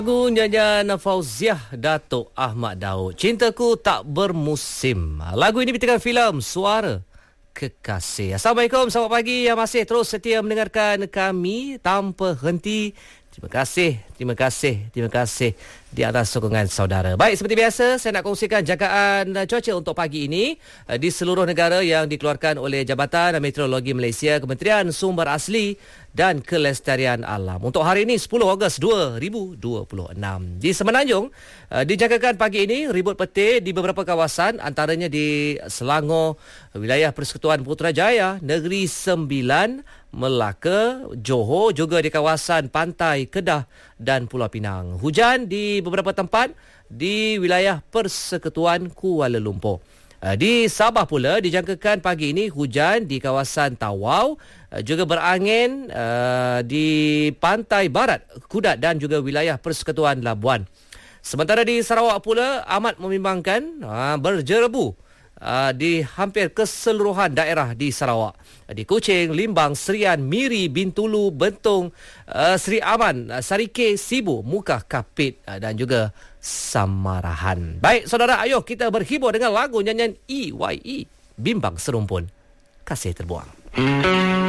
Lagu nyanyian Fauziah Datuk Ahmad Daud, Cintaku Tak Bermusim. Lagu ini diberikan filem Suara Kekasih. Assalamualaikum, selamat pagi yang masih terus setia mendengarkan kami tanpa henti. Terima kasih di atas sokongan saudara. Baik, seperti biasa saya nak kongsikan jagaan cuaca untuk pagi ini di seluruh negara yang dikeluarkan oleh Jabatan Meteorologi Malaysia, Kementerian Sumber Asli dan Kelestarian Alam. Untuk hari ini 10 Ogos 2026. Di Semenanjung dijangkakan pagi ini ribut petir di beberapa kawasan, antaranya di Selangor, wilayah Persekutuan Putrajaya, Negeri Sembilan, Melaka, Johor, juga di kawasan pantai Kedah dan Pulau Pinang. Hujan di beberapa tempat di wilayah Persekutuan Kuala Lumpur. Di Sabah pula dijangkakan pagi ini hujan di kawasan Tawau, juga berangin di pantai barat Kudat dan juga wilayah Persekutuan Labuan. Sementara di Sarawak pula amat membimbangkan, berjerebu di hampir keseluruhan daerah di Sarawak. Di Kuching, Limbang, Serian, Miri, Bintulu, Bentong, Seri Aman, Sarike, Sibu, Mukah, Kapit dan juga Samarahan. Baik saudara, ayo kita berhibur dengan lagu nyanyian EYE, Bimbang Serumpun Kasih Terbuang.